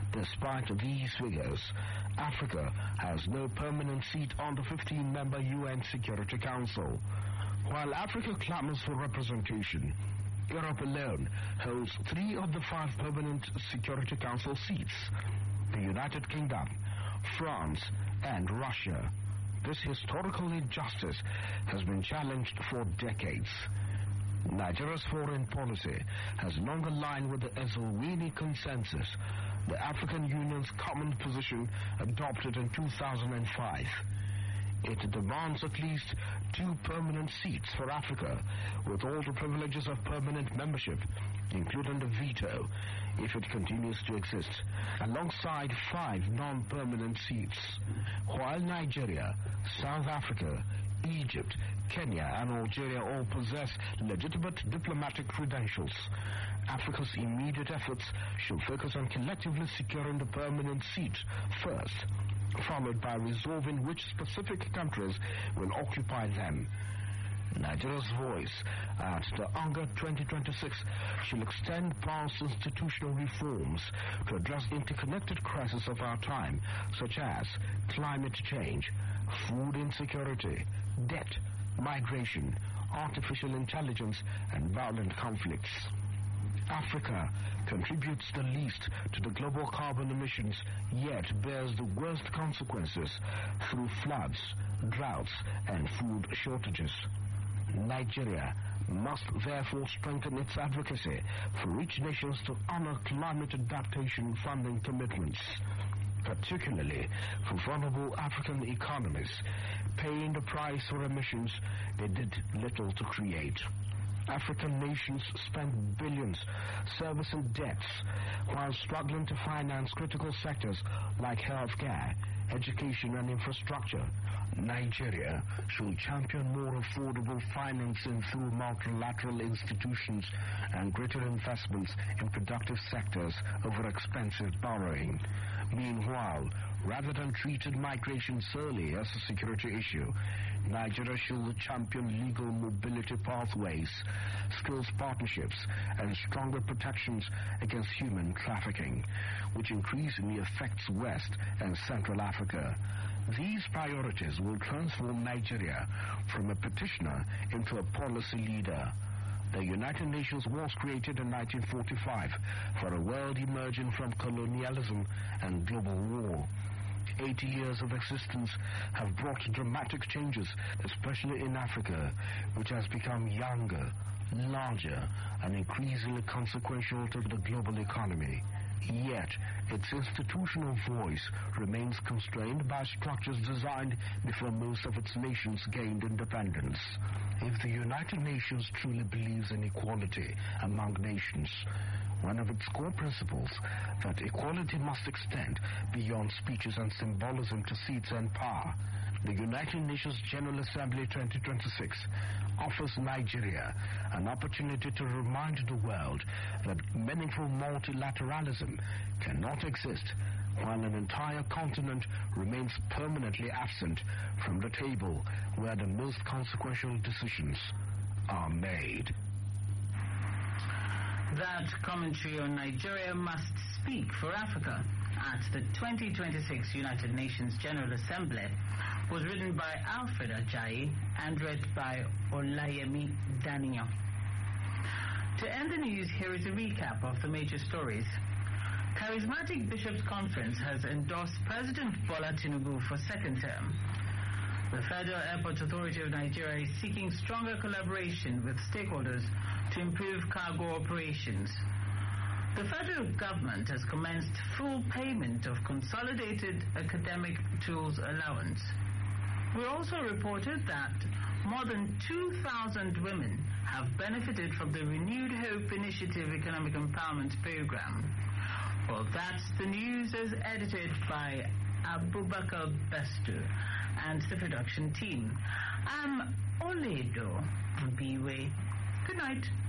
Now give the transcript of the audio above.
Despite these figures, Africa has no permanent seat on the 15-member UN Security Council. While Africa clamors for representation, Europe alone holds 3 of the 5 permanent Security Council seats: the United Kingdom, France, and Russia. This historical injustice has been challenged for decades. Nigeria's foreign policy has long aligned with the Esselwini Consensus, the African Union's common position adopted in 2005. It demands at least 2 permanent seats for Africa, with all the privileges of permanent membership, including the veto, if it continues to exist, alongside 5 non-permanent seats. While Nigeria, South Africa, Egypt, Kenya, and Algeria all possess legitimate diplomatic credentials, Africa's immediate efforts should focus on collectively securing the permanent seat first, followed by resolving which specific countries will occupy them. Nigeria's voice at the UNGA 2026 shall extend past institutional reforms to address interconnected crises of our time, such as climate change, food insecurity, debt, migration, artificial intelligence, and violent conflicts. Africa contributes the least to the global carbon emissions, yet bears the worst consequences through floods, droughts, and food shortages. Nigeria must therefore strengthen its advocacy for rich nations to honor climate adaptation funding commitments, particularly for vulnerable African economies, paying the price for emissions they did little to create. African nations spend billions servicing debts while struggling to finance critical sectors like healthcare, education, and infrastructure. Nigeria should champion more affordable financing through multilateral institutions and greater investments in productive sectors over expensive borrowing. Meanwhile, rather than treating migration solely as a security issue, Nigeria should champion legal mobility pathways, skills partnerships, and stronger protections against human trafficking, which increasingly affects West and Central Africa. These priorities will transform Nigeria from a petitioner into a policy leader. The United Nations was created in 1945 for a world emerging from colonialism and global war. 80 years of existence have brought dramatic changes, especially in Africa, which has become younger, larger, and increasingly consequential to the global economy. Yet, its institutional voice remains constrained by structures designed before most of its nations gained independence. If the United Nations truly believes in equality among nations, one of its core principles that equality must extend beyond speeches and symbolism to seats and power, the United Nations General Assembly 2026 offers Nigeria an opportunity to remind the world that meaningful multilateralism cannot exist while an entire continent remains permanently absent from the table where the most consequential decisions are made. That commentary on Nigeria must speak for Africa at the 2026 United Nations General Assembly was written by Alfred Ajayi and read by Olayemi Daniel. To end the news, here is a recap of the major stories. Charismatic Bishops' Conference has endorsed President Bola Tinubu for second term. The Federal Airport Authority of Nigeria is seeking stronger collaboration with stakeholders to improve cargo operations. The federal government has commenced full payment of Consolidated Academic Tools Allowance. We also reported that more than 2,000 women have benefited from the Renewed Hope Initiative Economic Empowerment Program. Well, that's the news as edited by Abubakar Bestu and the production team. I'm Oledo Biwe. Good night.